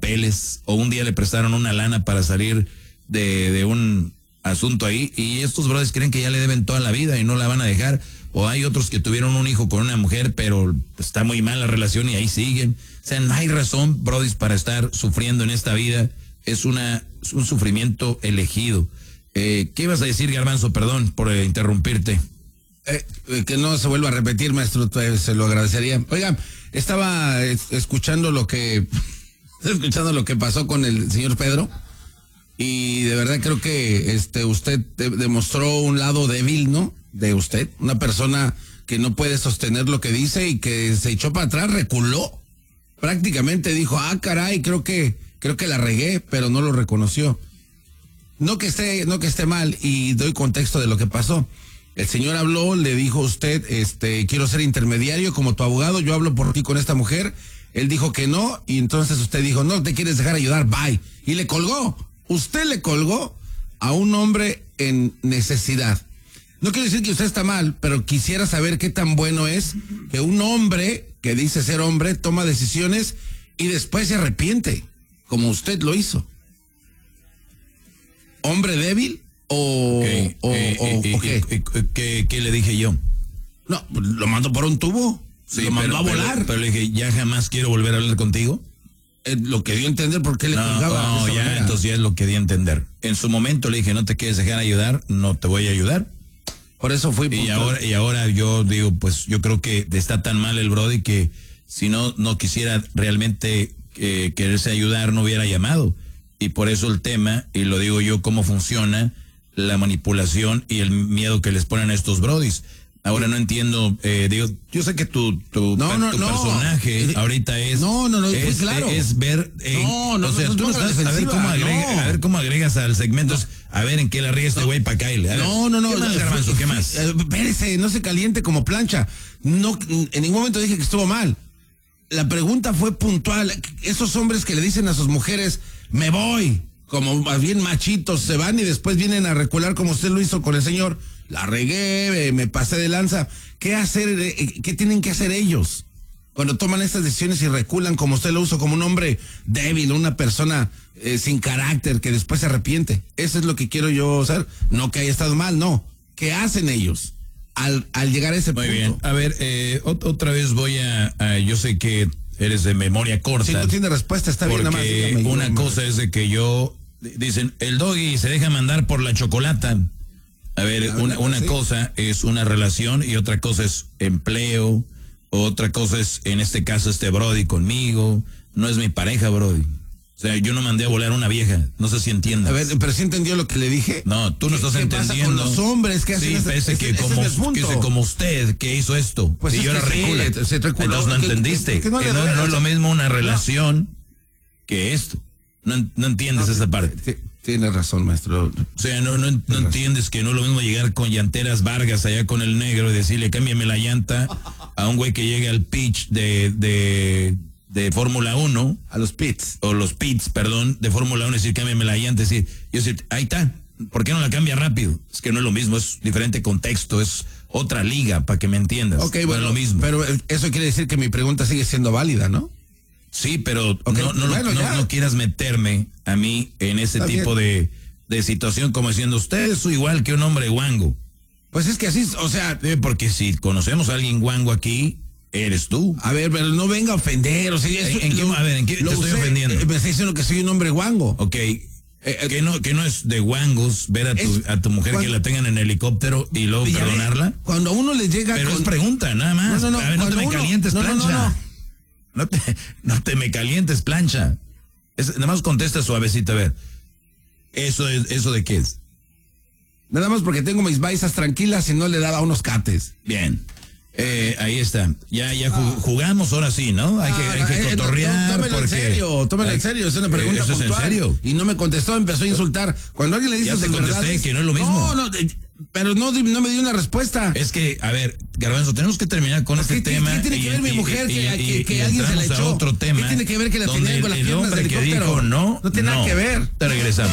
papeles, o un día le prestaron una lana para salir de un asunto ahí, y estos brothers creen que ya le deben toda la vida y no la van a dejar. O hay otros que tuvieron un hijo con una mujer, pero está muy mal la relación y ahí siguen. O sea, no hay razón, brothers, para estar sufriendo en esta vida. Es un sufrimiento elegido. ¿Qué ibas a decir, Garbanzo? Perdón por interrumpirte. Que no se vuelva a repetir, maestro, se lo agradecería. Oiga, estaba escuchando lo que pasó con el señor Pedro, y de verdad creo que usted demostró un lado débil, ¿no? De usted, una persona que no puede sostener lo que dice y que se echó para atrás, reculó. Prácticamente dijo, caray, creo que la regué, pero no lo reconoció. No que esté mal, y doy contexto de lo que pasó. El señor habló, le dijo a usted, quiero ser intermediario como tu abogado, yo hablo por ti con esta mujer. Él dijo que no, y entonces usted dijo, no te quieres dejar ayudar, bye. Y le colgó. Usted le colgó a un hombre en necesidad. No quiero decir que usted está mal, pero quisiera saber qué tan bueno es que un hombre que dice ser hombre toma decisiones y después se arrepiente, como usted lo hizo. ¿Hombre débil o qué? ¿Qué le dije yo? No, lo mandó por un tubo. Sí, lo mandó a volar. Pero le dije, ¿ya jamás quiero volver a hablar contigo? Lo que dio a entender por qué le colgaba. No, ya, manera. Entonces ya es lo que dio a entender. En su momento le dije, no te quieres dejar ayudar, no te voy a ayudar. Por eso fui. Y ahora yo digo, pues yo creo que está tan mal el brody que si no quisiera realmente quererse ayudar, no hubiera llamado. Y por eso el tema, y lo digo yo, cómo funciona la manipulación y el miedo que les ponen a estos brodis. Ahora no entiendo, yo sé que tu personaje ahorita es... Es ver... o sea, tú no estás... A ver cómo agregas al segmento. A ver en qué la riega este güey para caerle. No. ¿Qué más, Garbanzo? ¿Qué más? Espérese, no se caliente como plancha. No, en ningún momento dije que estuvo mal. La pregunta fue puntual. Esos hombres que le dicen a sus mujeres, me voy, como más bien machitos, se van y después vienen a recular como usted lo hizo con el señor. La regué, me pasé de lanza. ¿Qué hacer? ¿Qué tienen que hacer ellos cuando toman estas decisiones y reculan como usted lo hizo, como un hombre débil, una persona sin carácter que después se arrepiente? Eso es lo que quiero yo saber. No que haya estado mal, no. ¿Qué hacen ellos al llegar a ese punto? Muy bien. A ver, otra vez voy yo sé que eres de memoria corta. Si no tiene respuesta, está bien, nada más. Porque una cosa es de que dicen, el doggy se deja mandar por la chocolata. A ver, una cosa es una relación y otra cosa es empleo, otra cosa es, en este caso, brody conmigo. No es mi pareja, brody. O sea, yo no mandé a volar a una vieja. No sé si entiendes. A ver, pero ¿sí entendió lo que le dije? No, tú no estás entendiendo. ¿Qué pasa con los hombres que hacen como usted, que hizo esto. Pues y yo la recula. Entonces no entendiste. No es lo mismo una relación que esto. No entiendes esa parte. Tienes razón, maestro. O sea, no entiendes que no es lo mismo llegar con llanteras Vargas allá con el negro y decirle, cámbiame la llanta a un güey que llegue al pitch de Fórmula 1. A los pits. O los pits, perdón, de Fórmula 1, decir, cámbiame la llanta, decir, ahí está, ¿por qué no la cambia rápido? Es que no es lo mismo, es diferente contexto, es otra liga, para que me entiendas. Ok, bueno, no es lo mismo. Pero eso quiere decir que mi pregunta sigue siendo válida, ¿no? Sí, pero no quieras meterme a mí en ese tipo de situación como diciendo, usted es igual que un hombre guango. Pues es que así, o sea... porque si conocemos a alguien guango aquí, eres tú. A ver, pero no venga a ofender, o sea... ¿En qué te estoy ofendiendo? Me está diciendo que soy un hombre guango. Ok, que no es de guangos ver a tu mujer que la tengan en helicóptero y luego perdonarla. Cuando a uno le llega... Pero es pregunta, nada más. No, a ver, no te me calientes, plancha. No te me calientes, plancha. Nada más contesta suavecito, a ver. ¿Eso de qué es? Nada más porque tengo mis baisas tranquilas y no le daba unos cates. Bien. Ahí está. Ya jugamos ahora sí, ¿no? Hay que cotorrear. Tómelo en serio, es una pregunta ¿eso puntual. ¿Es en serio? Y no me contestó, empezó a insultar. Cuando alguien le dice... Ya te contesté que no es lo mismo. Pero no me dio una respuesta. Es que, a ver, Garbanzo, tenemos que terminar con este tema. ¿Qué tiene que ver mi mujer que alguien se la echó? Otro tema. ¿Qué tiene que ver que la tenía con las piernas del helicóptero? Que dijo no tiene nada que ver. Te regresamos.